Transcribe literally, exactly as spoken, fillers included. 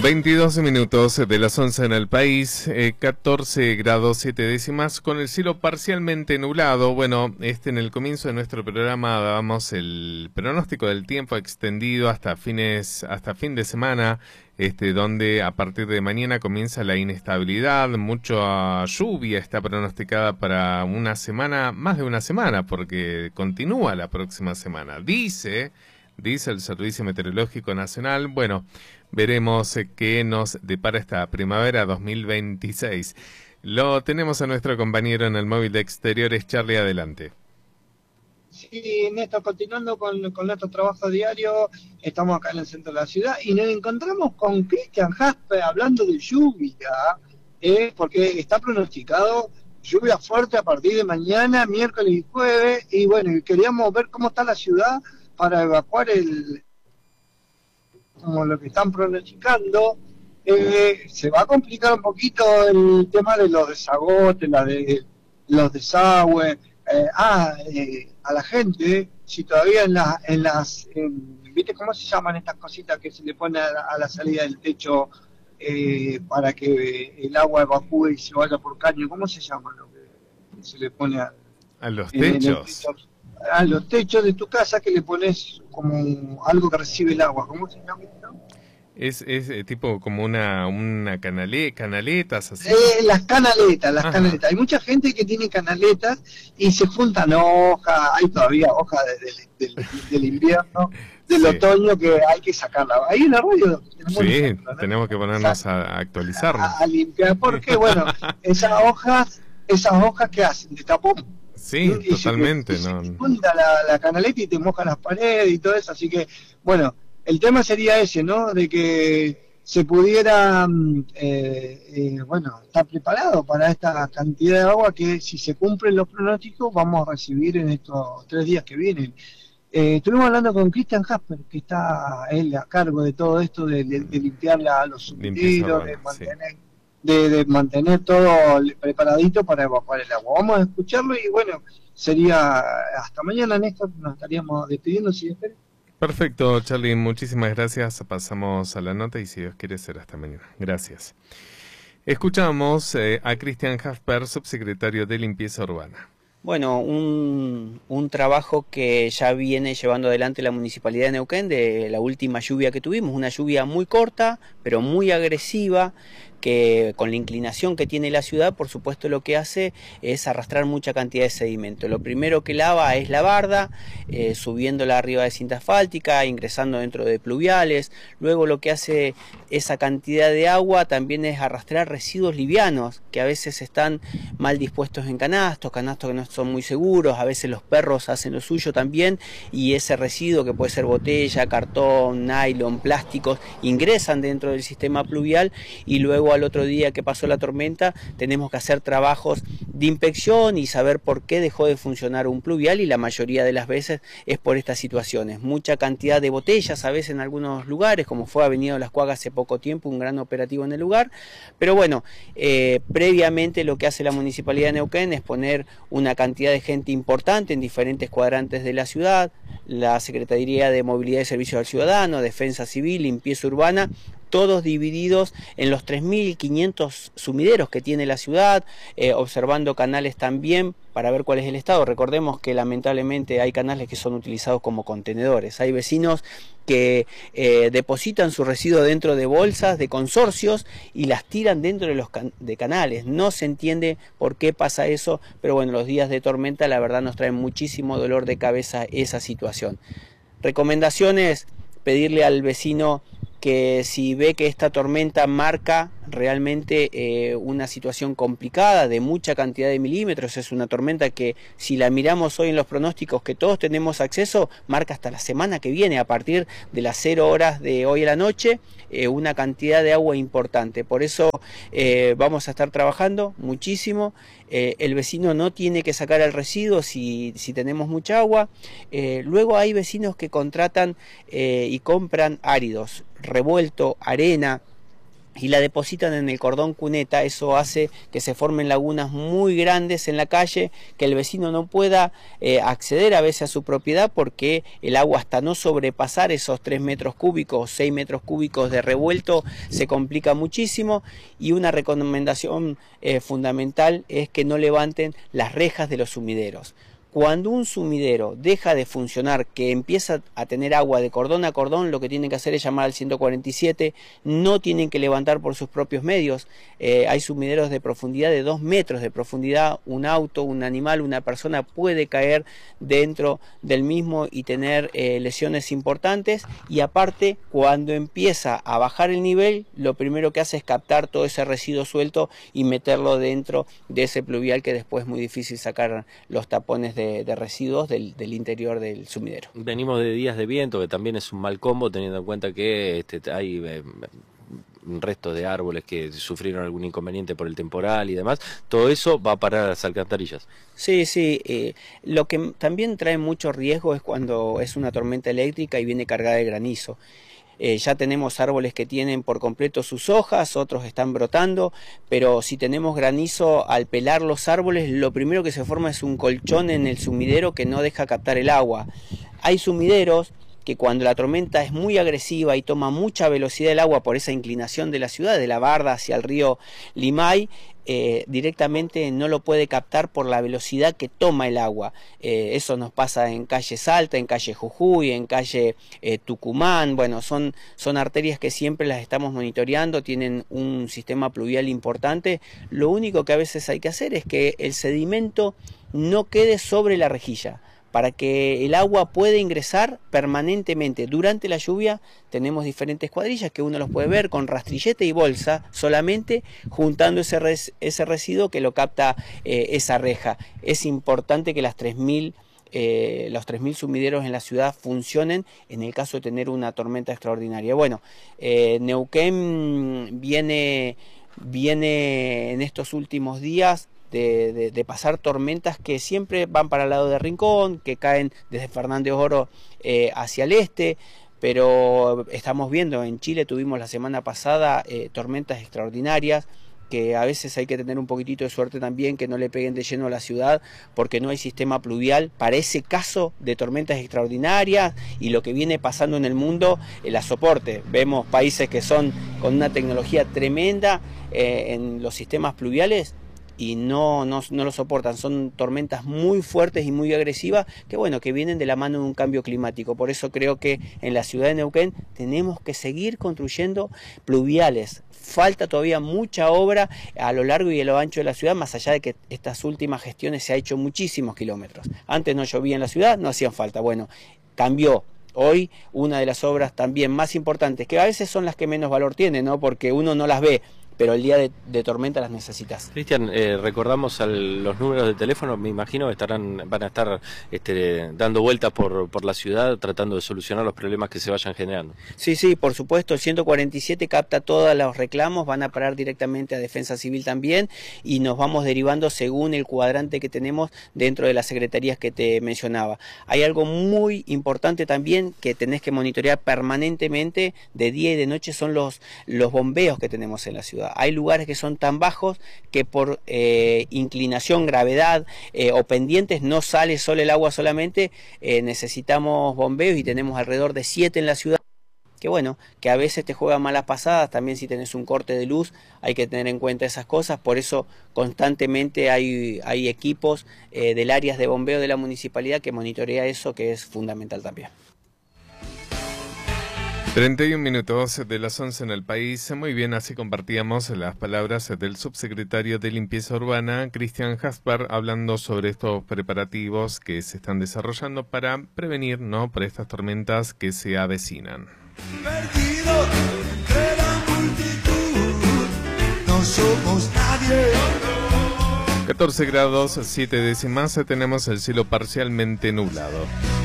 veintidós minutos de las once en el país, eh, catorce grados siete décimas, con el cielo parcialmente nublado. Bueno, este en el comienzo de nuestro programa dábamos el pronóstico del tiempo extendido hasta fines, hasta fin de semana, este, donde a partir de mañana comienza la inestabilidad, mucha lluvia está pronosticada para una semana, más de una semana, porque continúa la próxima semana. Dice, dice el Servicio Meteorológico Nacional, bueno, veremos qué nos depara esta primavera dos mil veintiséis. Lo tenemos a nuestro compañero en el móvil de exteriores. Charlie, adelante. Sí, Néstor, continuando con, con nuestro trabajo diario, estamos acá en el centro de la ciudad y nos encontramos con Cristian Jasper hablando de lluvia, eh, porque está pronosticado lluvia fuerte a partir de mañana, miércoles y jueves, y bueno, queríamos ver cómo está la ciudad para evacuar el como lo que están pronosticando. Eh, se va a complicar un poquito el tema de los desagotes, la de los desagües. Eh, ah, eh, a la gente, si todavía en, la, en las, en, ¿viste cómo se llaman estas cositas que se le pone a la, a la salida del techo eh, para que el agua evacúe y se vaya por caño? ¿Cómo se llama lo que se le pone a, a los en, techos? en techo, a los techos de tu casa, que le pones como algo que recibe el agua? ¿Cómo se llama esto? Es, es eh, tipo como una, una canale, canaletas así. Eh, las canaletas, las Ajá. canaletas. Hay mucha gente que tiene canaletas y se juntan hojas, hay todavía hojas del, del, del invierno, del Sí. otoño, que hay que sacarla. Hay una radio. Sí, ejemplo, ¿no? Tenemos que ponernos a, a actualizarnos. A, a limpiar, porque bueno, esas hojas, esas hojas que hacen de tapón. Sí, y totalmente. Se, no. se junta la, la canaleta y te moja las paredes y todo eso, así que, bueno, el tema sería ese, ¿no? De que se pudiera, eh, eh, bueno, estar preparado para esta cantidad de agua que, si se cumplen los pronósticos, vamos a recibir en estos tres días que vienen. Eh, estuvimos hablando con Cristian Jasper, que está él a cargo de todo esto, de, de, de limpiar la, los suministros, de mantener, sí. de, de mantener todo preparadito para evacuar el agua. Vamos a escucharlo y bueno, sería hasta mañana, Néstor, nos estaríamos despidiendo, si espera. Perfecto, Charlie, muchísimas gracias. Pasamos a la nota y si Dios quiere será hasta mañana. Gracias. Escuchamos eh, a Cristian Jasper, subsecretario de Limpieza Urbana. Bueno, un, un trabajo que ya viene llevando adelante la Municipalidad de Neuquén de la última lluvia que tuvimos, una lluvia muy corta, pero muy agresiva, que con la inclinación que tiene la ciudad, por supuesto lo que hace es arrastrar mucha cantidad de sedimento. Lo primero que lava es la barda, eh, subiéndola arriba de cinta asfáltica, ingresando dentro de pluviales. Luego lo que hace esa cantidad de agua también es arrastrar residuos livianos, que a veces están mal dispuestos en canastos, canastos que no son muy seguros, a veces los perros hacen lo suyo también, y ese residuo, que puede ser botella, cartón, nylon, plásticos, ingresan dentro del sistema pluvial, y luego al otro día que pasó la tormenta tenemos que hacer trabajos de inspección y saber por qué dejó de funcionar un pluvial, y la mayoría de las veces es por estas situaciones. Mucha cantidad de botellas a veces en algunos lugares, como fue Avenida Las Cuagas hace poco tiempo, un gran operativo en el lugar, pero bueno, eh, previamente lo que hace la Municipalidad de Neuquén es poner una cantidad de gente importante en diferentes cuadrantes de la ciudad, la Secretaría de Movilidad y Servicios al Ciudadano, Defensa Civil, Limpieza Urbana, todos divididos en los tres mil quinientos sumideros que tiene la ciudad, eh, observando canales también para ver cuál es el estado. Recordemos que lamentablemente hay canales que son utilizados como contenedores. Hay vecinos que eh, depositan su residuo dentro de bolsas de consorcios y las tiran dentro de los can de canales. No se entiende por qué pasa eso, pero bueno, los días de tormenta la verdad nos traen muchísimo dolor de cabeza esa situación. Recomendaciones: pedirle al vecino que si ve que esta tormenta marca realmente eh, una situación complicada de mucha cantidad de milímetros, es una tormenta que, si la miramos hoy en los pronósticos que todos tenemos acceso, marca hasta la semana que viene, a partir de las cero horas de hoy a la noche, eh, una cantidad de agua importante. Por eso eh, vamos a estar trabajando muchísimo. Eh, el vecino no tiene que sacar el residuo si, si tenemos mucha agua. Eh, luego hay vecinos que contratan eh, y compran áridos, revuelto, arena, y la depositan en el cordón cuneta. Eso hace que se formen lagunas muy grandes en la calle, que el vecino no pueda eh, acceder a veces a su propiedad porque el agua, hasta no sobrepasar esos tres metros cúbicos, seis metros cúbicos de revuelto, se complica muchísimo. Y una recomendación eh, fundamental es que no levanten las rejas de los sumideros. Cuando un sumidero deja de funcionar, que empieza a tener agua de cordón a cordón, lo que tienen que hacer es llamar al ciento cuarenta y siete, no tienen que levantar por sus propios medios. Eh, hay sumideros de profundidad de dos metros de profundidad, un auto, un animal, una persona puede caer dentro del mismo y tener eh, lesiones importantes. Y aparte, cuando empieza a bajar el nivel, lo primero que hace es captar todo ese residuo suelto y meterlo dentro de ese pluvial, que después es muy difícil sacar los tapones de De, de residuos del, del interior del sumidero. Venimos de días de viento, que también es un mal combo, teniendo en cuenta que este, hay eh, un resto de árboles que sufrieron algún inconveniente por el temporal y demás. Todo eso va a parar a las alcantarillas. Sí, sí. Eh, lo que también trae mucho riesgo es cuando es una tormenta eléctrica y viene cargada de granizo. Eh, ya tenemos árboles que tienen por completo sus hojas, otros están brotando, pero si tenemos granizo, al pelar los árboles, lo primero que se forma es un colchón en el sumidero que no deja captar el agua. Hay sumideros que cuando la tormenta es muy agresiva y toma mucha velocidad el agua por esa inclinación de la ciudad, de la Barda hacia el río Limay, eh, directamente no lo puede captar por la velocidad que toma el agua. Eh, eso nos pasa en calle Salta, en calle Jujuy, en calle eh, Tucumán. Bueno, son, son arterias que siempre las estamos monitoreando, tienen un sistema pluvial importante. Lo único que a veces hay que hacer es que el sedimento no quede sobre la rejilla. Para que el agua pueda ingresar permanentemente durante la lluvia, tenemos diferentes cuadrillas que uno los puede ver con rastrillete y bolsa, solamente juntando ese, res, ese residuo que lo capta eh, esa reja. Es importante que las tres mil, eh, los tres mil sumideros en la ciudad funcionen en el caso de tener una tormenta extraordinaria. Bueno, eh, Neuquén viene, viene en estos últimos días De, de, de pasar tormentas que siempre van para el lado de Rincón, que caen desde Fernández Oro eh, hacia el este, pero estamos viendo, en Chile tuvimos la semana pasada eh, tormentas extraordinarias, que a veces hay que tener un poquitito de suerte también, que no le peguen de lleno a la ciudad, porque no hay sistema pluvial para ese caso de tormentas extraordinarias, y lo que viene pasando en el mundo eh, la soporte. Vemos países que son con una tecnología tremenda eh, en los sistemas pluviales, y no, no, no lo soportan. Son tormentas muy fuertes y muy agresivas que bueno, que vienen de la mano de un cambio climático. Por eso creo que en la ciudad de Neuquén tenemos que seguir construyendo pluviales. Falta todavía mucha obra a lo largo y a lo ancho de la ciudad, más allá de que estas últimas gestiones se ha hecho muchísimos kilómetros. Antes no llovía en la ciudad, no hacían falta. Bueno, cambió. Hoy una de las obras también más importantes, que a veces son las que menos valor tienen, ¿no? Porque uno no las ve, pero el día de, de tormenta las necesitas. Cristian, eh, recordamos al, los números de teléfono, me imagino que estarán, van a estar este, dando vueltas por, por la ciudad tratando de solucionar los problemas que se vayan generando. Sí, sí, por supuesto, el ciento cuarenta y siete capta todos los reclamos, van a parar directamente a Defensa Civil también, y nos vamos derivando según el cuadrante que tenemos dentro de las secretarías que te mencionaba. Hay algo muy importante también que tenés que monitorear permanentemente de día y de noche, son los, los bombeos que tenemos en la ciudad. Hay lugares que son tan bajos que por eh, inclinación, gravedad eh, o pendientes no sale solo el agua solamente, eh, necesitamos bombeos y tenemos alrededor de siete en la ciudad. Que bueno, que a veces te juegan malas pasadas, también si tenés un corte de luz hay que tener en cuenta esas cosas, por eso constantemente hay, hay equipos eh, del área de bombeo de la municipalidad que monitorea eso, que es fundamental también. treinta y un minutos de las once en el país. Muy bien, así compartíamos las palabras del subsecretario de Limpieza Urbana, Cristian Jasper, hablando sobre estos preparativos que se están desarrollando para prevenir, ¿no?, por estas tormentas que se avecinan. Perdido entre la multitud, no somos nadie. catorce grados siete décimas, tenemos el cielo parcialmente nublado.